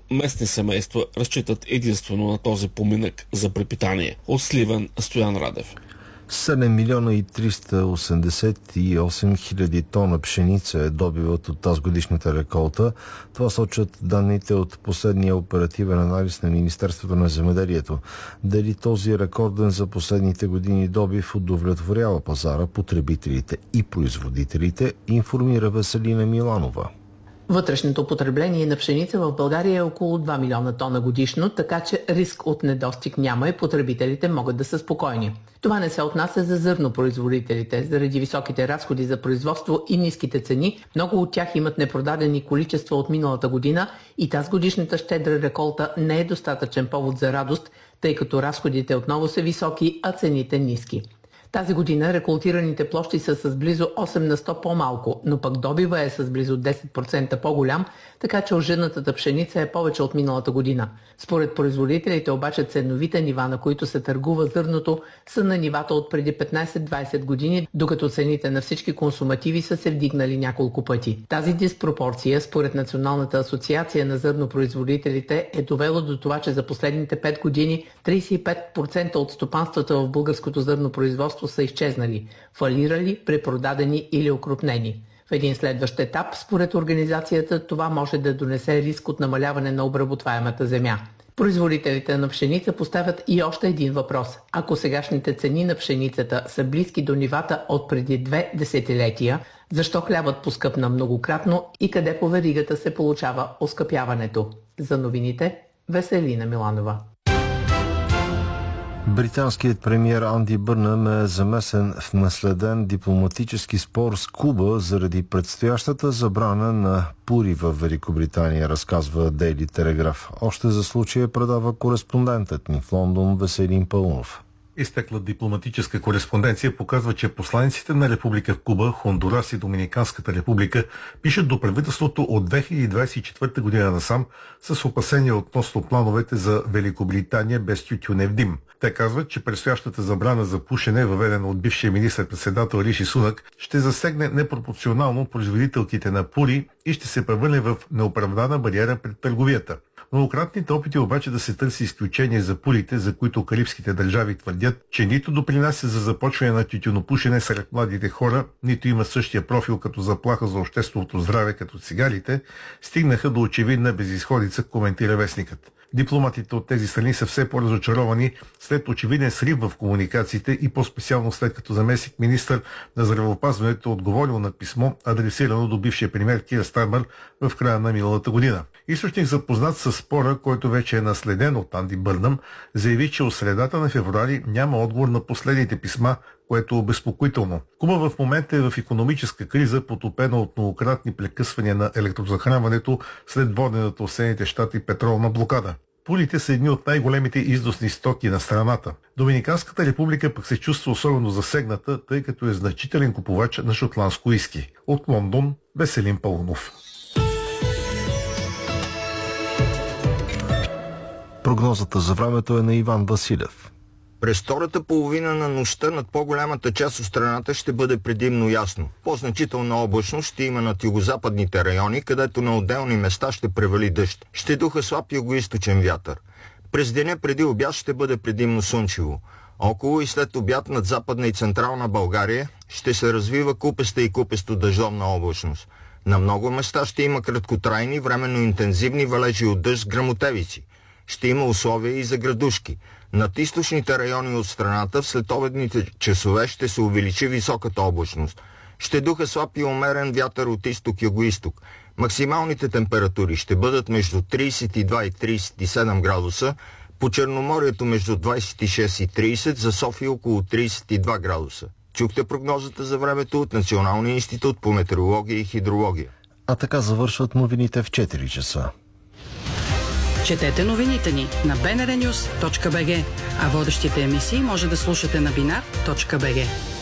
местни семейства разчитат единствено на този поминък за препитание. От Сливен, Стоян Радев. 7 милиона и 388 хиляди тона пшеница е добиват от тази годишната реколта. Това сочат данните от последния оперативен анализ на Министерството на земеделието. Дали този рекорден за последните години добив удовлетворява пазара, потребителите и производителите, информира Веселина Миланова. Вътрешното потребление на пшеница в България е около 2 милиона тона годишно, така че риск от недостиг няма и потребителите могат да са спокойни. Това не се отнася за зърнопроизводителите. Заради високите разходи за производство и ниските цени, много от тях имат непродадени количества от миналата година и тази годишната щедра реколта не е достатъчен повод за радост, тъй като разходите отново са високи, а цените ниски. Тази година реколтираните площи са с близо 8 на 100 по-малко, но пък добива е с близо 10% по-голям, така че ожънатата пшеница е повече от миналата година. Според производителите обаче ценовите нива, на които се търгува зърното, са на нивата от преди 15-20 години, докато цените на всички консумативи са се вдигнали няколко пъти. Тази диспропорция, според Националната асоциация на зърнопроизводителите, е довело до това, че за последните 5 години 35% от стопанствата в българското зърнопроизводство са изчезнали, фалирали, препродадени или окрупнени. В един следващ етап, според организацията, това може да донесе риск от намаляване на обработваемата земя. Производителите на пшеница поставят и още един въпрос. Ако сегашните цени на пшеницата са близки до нивата от преди 2 десетилетия, защо хлябът поскъпна многократно и къде по веригата се получава оскъпяването? За новините, Веселина Миланова. Британският премиер Анди Бърнъм е замесен в наследен дипломатически спор с Куба заради предстоящата забрана на пури в Великобритания, разказва Дейли Телеграф. Още за случая предава кореспондентът ни в Лондон Веселин Паунов. Изтекла дипломатическа кореспонденция показва, че посланиците на Република Куба, Хондурас и Доминиканската република пишат до правителството от 2024 година насам с опасения относно плановете за Великобритания без тютюнев дим. Те казват, че предстоящата забрана за пушене, въведена от бившия министър-председател Риши Сунак, ще засегне непропорционално производителките на пури и ще се превърне в неоправдана бариера пред търговията. Многократните опити обаче да се търси изключение за пурите, за които карибските държави твърдят, че нито допринася за започване на тютюнопушене сред младите хора, нито има същия профил като заплаха за общественото здраве като цигарите, стигнаха до очевидна безизходица, коментира вестникът. Дипломатите от тези страни са все по-разочаровани след очевиден срив в комуникациите и по-специално след като заместник министър на здравеопазването отговорил на писмо, адресирано до бившия премиер Кир Стармър в края на миналата година. Източник, запознат с спора, който вече е наследен от Анди Бърнъм, заяви, че от средата на февруари няма отговор на последните писма, което е обезпокоително. Куба в момента е в икономическа криза, потопена от многократни прекъсвания на електрозахранването след водената от Съединените щати петролна блокада. Пулите са едни от най-големите износни стоки на страната. Доминиканската република пък се чувства особено засегната, тъй като е значителен купувач на шотландско уиски. От Лондон, Веселин Паунов. Прогнозата за времето е на Иван Василев. През втората половина на нощта над по-голямата част от страната ще бъде предимно ясно. По-значителна облачност ще има над югозападните райони, където на отделни места ще превали дъжд. Ще духа слаб югоизточен вятър. През деня преди обяд ще бъде предимно слънчево. Около и след обяд над Западна и Централна България ще се развива купеста и купесто дъждовна облачност. На много места ще има краткотрайни, временно интензивни валежи от дъжд с гръмотевици. Ще има условия и за градушки. Над източните райони от страната в следобедните часове ще се увеличи високата облачност. Ще духа слаб и умерен вятър от изток-югоизток. Максималните температури ще бъдат между 32 и 37 градуса, по Черноморието между 26 и 30, за София около 32 градуса. Чухте прогнозата за времето от Националния институт по метеорология и хидрология. А така завършват новините в 4 часа. Четете новините ни на bnrnews.bg, а водещите емисии може да слушате на binar.bg.